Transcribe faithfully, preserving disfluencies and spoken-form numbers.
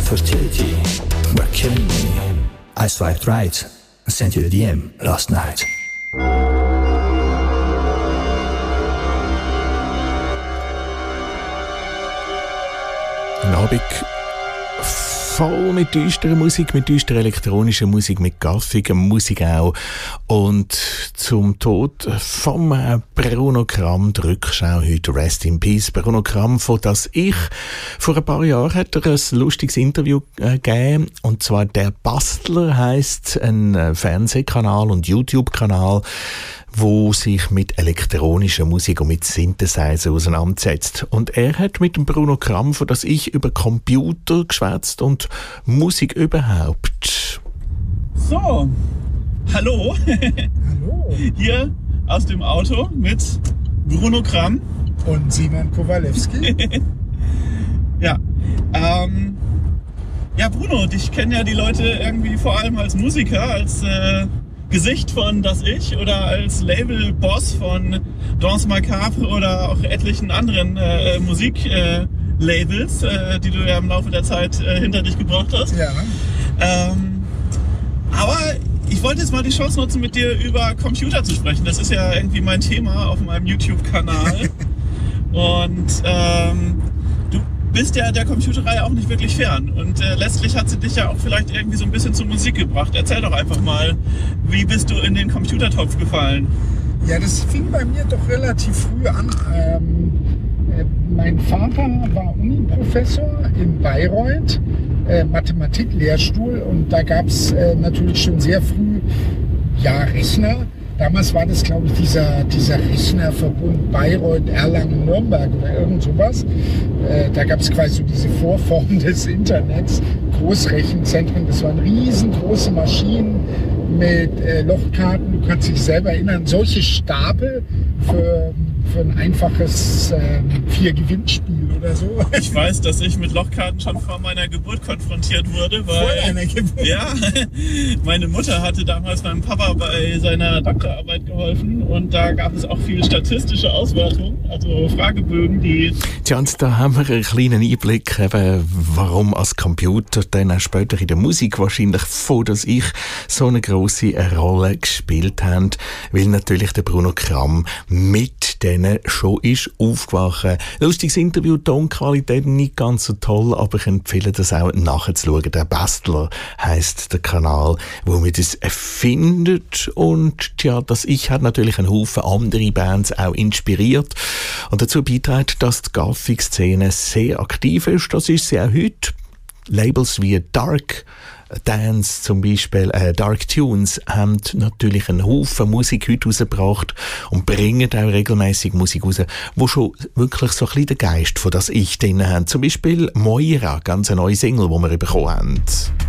fertility were killing me. I swiped right and sent you a D M last night. Ein Abend voll mit düsterer Musik, mit düsterer elektronischer Musik, mit gaffiger Musik auch. Und zum Tod vom Bruno Kram, die Rückschau heute, Rest in Peace. Bruno Kram, von das ich vor ein paar Jahren hat er ein lustiges Interview äh, gegeben. Und zwar «Der Bastler» heisst ein äh, Fernsehkanal und YouTube-Kanal, wo sich mit elektronischer Musik und mit Synthesizer auseinandersetzt. Und er hat mit dem Bruno Kram, von das ich, über Computer geschwätzt und Musik überhaupt. So, hallo. Hallo. Hier aus dem Auto mit Bruno Kram. Und Simon Kowalewski. Ja, ähm, ja, Bruno, dich kennen ja die Leute irgendwie vor allem als Musiker, als äh, Gesicht von Das Ich oder als Label-Boss von Danse Macabre oder auch etlichen anderen äh, Musiklabels, äh, äh, die du ja im Laufe der Zeit äh, hinter dich gebracht hast. Ja. Ähm, aber ich wollte jetzt mal die Chance nutzen, mit dir über Computer zu sprechen. Das ist ja irgendwie mein Thema auf meinem YouTube-Kanal. Und ähm, du bist ja der Computerei auch nicht wirklich fern. Und äh, letztlich hat sie dich ja auch vielleicht irgendwie so ein bisschen zur Musik gebracht. Erzähl doch einfach mal, wie bist du in den Computertopf gefallen? Ja, das fing bei mir doch relativ früh an. Ähm, äh, mein Vater war Uniprofessor in Bayreuth, äh, Mathematik-Lehrstuhl. Und da gab es äh, natürlich schon sehr früh ja, Rechner. Damals war das, glaube ich, dieser, dieser Rechnerverbund Bayreuth, Erlangen, Nürnberg oder irgend sowas. Äh, da gab es quasi so diese Vorform des Internets, Großrechenzentren. Das waren riesengroße Maschinen mit äh, Lochkarten. Du kannst dich selber erinnern, solche Stapel für, für ein einfaches äh, Vier-Gewinnspiel oder so. Ich weiß, dass ich mit Lochkarten schon vor meiner Geburt konfrontiert wurde. Weil, vor deiner Geburt? Ja, meine Mutter hatte damals meinem Papa bei seiner Doktorarbeit geholfen und da gab es auch viel statistische Auswertung, also Fragebögen, die... Tja, und da haben wir einen kleinen Einblick, eben, warum als Computer dann auch später in der Musik wahrscheinlich von das Ich so eine grosse Rolle gespielt haben, weil natürlich der Bruno Kram mit denen schon ist aufgewacht. Lustiges Interview, Tonqualität nicht ganz so toll, aber ich empfehle das auch nachzuschauen. Der Bastler heisst der Kanal, wo man das findet. Und tja, das Ich hat natürlich einen Haufen andere Bands auch inspiriert und dazu beiträgt, dass die Gothic-Szene sehr aktiv ist. Das ist sie auch heute. Labels wie Dark Dance zum Beispiel, äh, Dark Tunes, haben natürlich einen Haufen Musik heute rausgebracht und bringen auch regelmäßig Musik raus, wo schon wirklich so ein bisschen den Geist von das Ich drin haben. Zum Beispiel Moira, ganz eine neue Single, die wir bekommen haben.